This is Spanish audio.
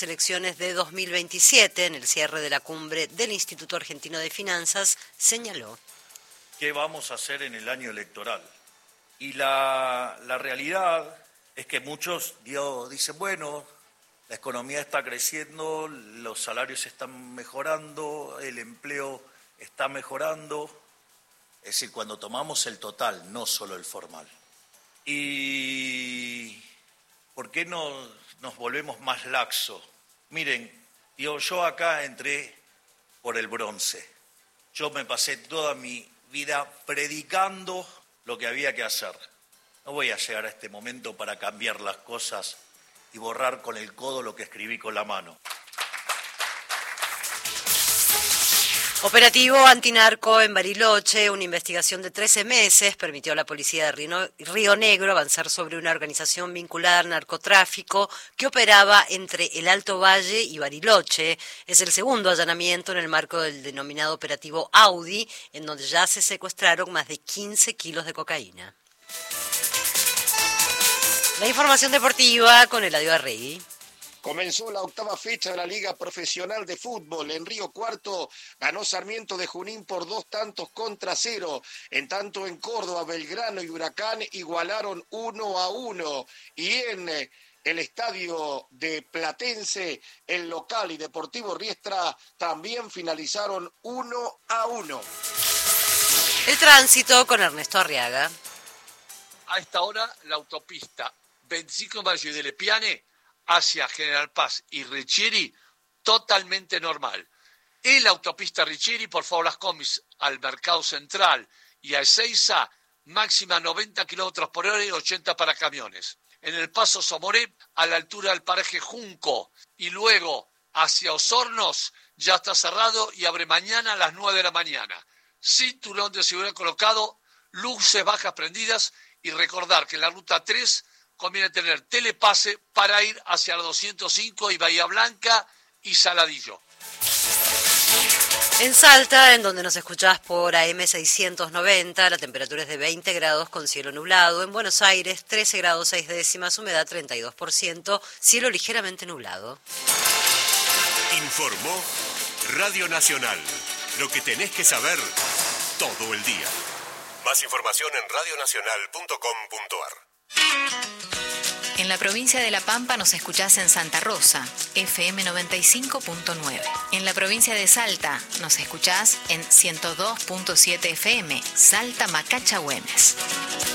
Elecciones de 2027, en el cierre de la cumbre del Instituto Argentino de Finanzas, señaló: ¿qué vamos a hacer en el año electoral? Y la realidad es que muchos dicen, bueno, la economía está creciendo, los salarios están mejorando, el empleo está mejorando. Es decir, cuando tomamos el total, no solo el formal. ¿Y por qué no nos volvemos más laxos? Miren, yo acá entré por el bronce. Yo me pasé toda mi vida predicando lo que había que hacer. No voy a llegar a este momento para cambiar las cosas y borrar con el codo lo que escribí con la mano. Operativo antinarco en Bariloche, una investigación de 13 meses permitió a la policía de Río Negro avanzar sobre una organización vinculada al narcotráfico que operaba entre el Alto Valle y Bariloche. Es el segundo allanamiento en el marco del denominado operativo Audi, en donde ya se secuestraron más de 15 kilos de cocaína. La información deportiva con Eladio Arregui. Comenzó la octava fecha de la Liga Profesional de Fútbol. En Río Cuarto ganó Sarmiento de Junín por 2-0. En tanto en Córdoba, Belgrano y Huracán igualaron 1-1. Y en el estadio de Platense, el local y Deportivo Riestra también finalizaron 1-1. El tránsito con Ernesto Arriaga. A esta hora, la autopista 25 Valle de Lepiane hacia General Paz y Richieri, totalmente normal. En la autopista Richieri, por favor, las combis al Mercado Central y a Ezeiza, máxima 90 km por hora y 80 para camiones. En el Paso Somoré, a la altura del paraje Junco, y luego hacia Osornos, ya está cerrado y abre mañana a las 9 de la mañana. Cinturón de seguridad colocado, luces bajas prendidas, y recordar que en la ruta 3 conviene tener telepase para ir hacia la 205 y Bahía Blanca y Saladillo. En Salta, en donde nos escuchás por AM 690, la temperatura es de 20 grados con cielo nublado. En Buenos Aires, 13 grados 6 décimas, humedad 32%, cielo ligeramente nublado. Informó Radio Nacional. Lo que tenés que saber todo el día. Más información en radionacional.com.ar. En la provincia de La Pampa nos escuchás en Santa Rosa, FM 95.9. En la provincia de Salta nos escuchás en 102.7 FM, Salta Macacha Güemes.